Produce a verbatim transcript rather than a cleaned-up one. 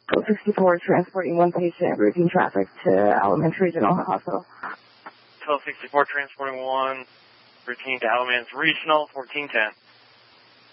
twelve sixty-four, transporting one patient, routine traffic to Alamance Regional Hospital. twelve sixty-four, transporting one, routine to Alamance Regional, fourteen ten.